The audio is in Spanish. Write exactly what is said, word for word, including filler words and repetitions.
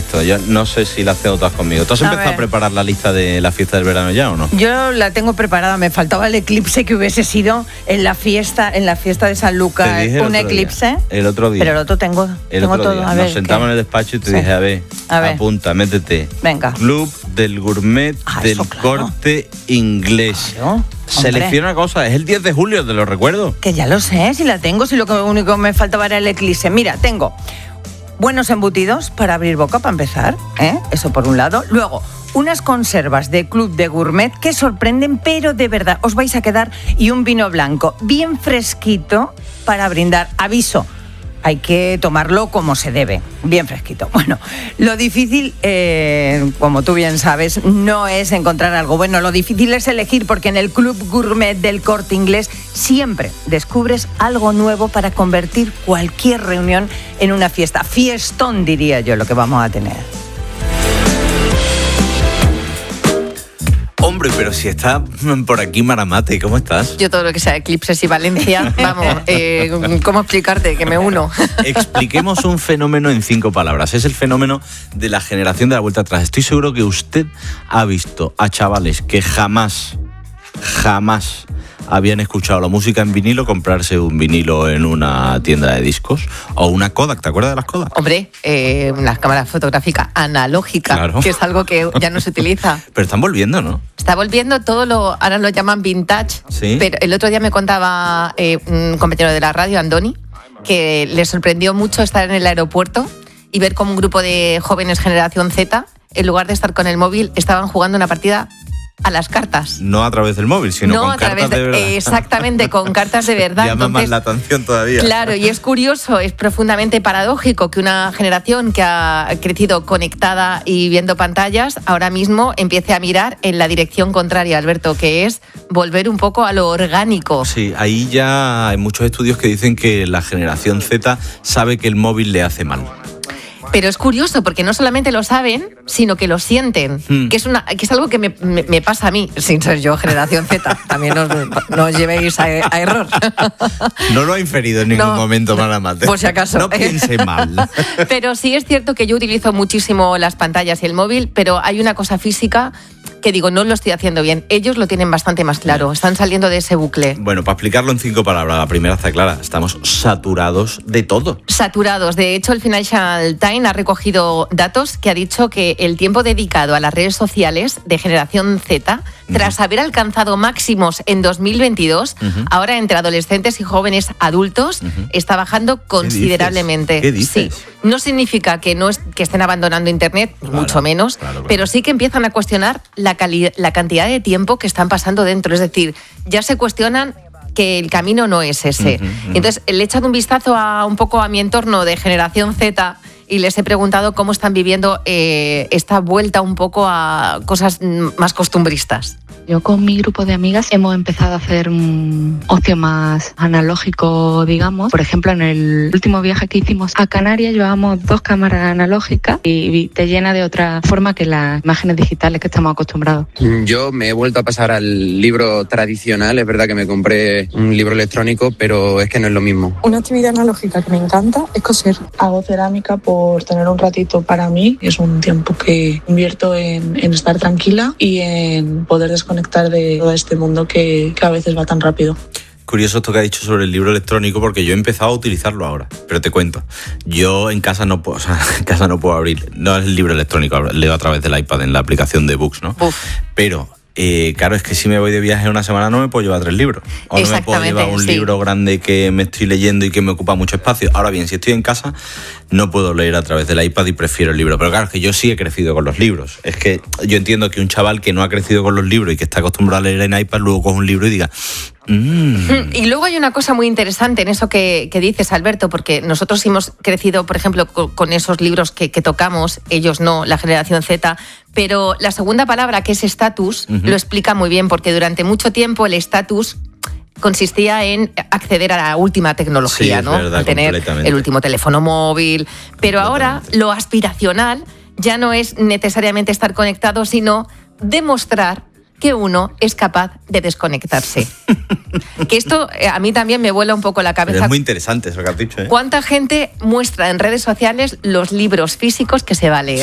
esto. Yo no sé si la has hecho todas conmigo. ¿Tú has A empezado ver. a preparar la lista de la fiesta del verano ya o no? Yo la tengo preparada, me faltaba el eclipse que hubiese sido en la fiesta, en la fiesta de San Te Lucas, dije el un otro eclipse. día, el otro día. Pero el otro tengo, El tengo otro todo. día A ver, nos sentamos ¿qué? en el despacho y te Sí. dije, a ver, A ver. apunta, métete. Venga. Club del Gourmet Ah, del eso, claro. Corte Inglés. Claro, Selecciona cosas, es el diez de julio, te lo recuerdo. Que ya lo sé, si la tengo, si lo que único que me faltaba era el eclipse. Mira, tengo buenos embutidos para abrir boca, para empezar, ¿eh? Eso por un lado. Luego, unas conservas de Club de Gourmet que sorprenden, pero de verdad, os vais a quedar. Y un vino blanco bien fresquito para brindar. Aviso, hay que tomarlo como se debe, bien fresquito. Bueno, lo difícil, eh, como tú bien sabes, no es encontrar algo bueno. Lo difícil es elegir, porque en el Club Gourmet del Corte Inglés siempre descubres algo nuevo para convertir cualquier reunión en una fiesta. Fiestón, diría yo, lo que vamos a tener. Hombre, pero si está por aquí Maramate, ¿cómo estás? Yo todo lo que sea eclipses y Valencia, vamos, eh, ¿cómo explicarte? Que me uno. Expliquemos un fenómeno en cinco palabras. Es el fenómeno de la generación de la vuelta atrás. Estoy seguro que usted ha visto a chavales que jamás, jamás habían escuchado la música en vinilo comprarse un vinilo en una tienda de discos o una Kodak. ¿Te acuerdas de las Kodak? Hombre, eh, una cámara fotográfica analógica, Claro. que es algo que ya no se utiliza. Pero están volviendo, ¿no? Está volviendo todo lo, ahora lo llaman vintage, Sí. pero el otro día me contaba eh, un compañero de la radio, Andoni, que le sorprendió mucho estar en el aeropuerto y ver cómo un grupo de jóvenes generación Z, en lugar de estar con el móvil, estaban jugando una partida a las cartas. No a través del móvil, sino no con a través cartas de, verdad. exactamente, con cartas de verdad. Llama más Entonces, la atención todavía. claro, y es curioso, es profundamente paradójico que una generación que ha crecido conectada y viendo pantallas, ahora mismo empiece a mirar en la dirección contraria, Alberto, que es volver un poco a lo orgánico. Sí, ahí ya hay muchos estudios que dicen que la generación Z sabe que el móvil le hace mal. Pero es curioso porque no solamente lo saben, sino que lo sienten, Hmm. que es una que es algo que me, me- me pasa a mí, sin ser yo generación Z. También no os, no os llevéis a, a error. No lo ha inferido en ningún No, momento, Maramate. por si acaso. No piense mal. Pero sí es cierto que yo utilizo muchísimo las pantallas y el móvil, pero hay una cosa física que digo, no lo estoy haciendo bien. Ellos lo tienen bastante más claro, están saliendo de ese bucle. Bueno, para explicarlo en cinco palabras, la primera está clara. Estamos saturados de todo. Saturados. De hecho, el Financial Times ha recogido datos que ha dicho que el tiempo dedicado a las redes sociales de generación Z, tras haber alcanzado máximos en dos mil veintidós, Uh-huh. ahora entre adolescentes y jóvenes adultos, Uh-huh. está bajando considerablemente. ¿Qué dices? Sí. No significa que no es, que estén abandonando Internet, ni Claro, mucho menos, claro, claro. pero sí que empiezan a cuestionar la, cali- la cantidad de tiempo que están pasando dentro. Es decir, ya se cuestionan que el camino no es ese. Ujú, ujú. Entonces, le he echado un vistazo a un poco a mi entorno de generación Z y les he preguntado cómo están viviendo eh, esta vuelta un poco a cosas mm, más costumbristas. Yo con mi grupo de amigas hemos empezado a hacer un ocio más analógico, digamos. Por ejemplo, en el último viaje que hicimos a Canarias llevábamos dos cámaras analógicas y te llena de otra forma que las imágenes digitales que estamos acostumbrados. Yo me he vuelto a pasar al libro tradicional. Es verdad que me compré un libro electrónico, pero es que no es lo mismo. Una actividad analógica que me encanta es coser. Hago cerámica por tener un ratito para mí. Es un tiempo que invierto en, en estar tranquila y en poder desconectar de todo este mundo que, que a veces va tan rápido. Curioso esto que ha dicho sobre el libro electrónico, porque yo he empezado a utilizarlo ahora, pero te cuento. Yo en casa no puedo, o sea, en casa no puedo abrir, no es el libro electrónico, leo a través del iPad en la aplicación de Books, ¿no? Uf. Pero eh, claro, es que si me voy de viaje una semana no me puedo llevar tres libros. O no me puedo Exactamente, llevar un sí. libro grande que me estoy leyendo y que me ocupa mucho espacio. Ahora bien, si estoy en casa, no puedo leer a través del iPad y prefiero el libro. Pero claro, es que yo sí he crecido con los libros. Es que yo entiendo que un chaval que no ha crecido con los libros y que está acostumbrado a leer en iPad, luego coge un libro y diga... Mm. Y luego hay una cosa muy interesante en eso que, que dices, Alberto, porque nosotros hemos crecido, por ejemplo, con, con esos libros que, que tocamos, ellos no, la generación Z, pero la segunda palabra, que es estatus, Uh-huh. lo explica muy bien, porque durante mucho tiempo el estatus consistía en acceder a la última tecnología, Sí, es ¿no? verdad, A tener completamente. el último teléfono móvil, pero ahora Completamente. lo aspiracional ya no es necesariamente estar conectado, sino demostrar que uno es capaz de desconectarse. Que esto eh, a mí también me vuela un poco la Pero cabeza. es muy interesante eso que has dicho, ¿eh? ¿Cuánta gente muestra en redes sociales los libros físicos que se va a leer?